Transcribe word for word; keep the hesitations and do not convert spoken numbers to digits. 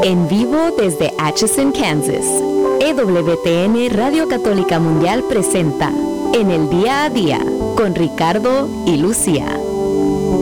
En vivo desde Atchison, Kansas. E W T N Radio Católica Mundial presenta En el Día a Día con Ricardo y Lucía.